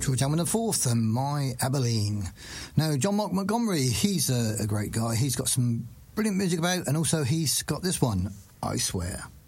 George Allen IV and My Abilene. Now, John Mark Montgomery, he's a great guy. He's got some brilliant music about, and also he's got this one, I Swear.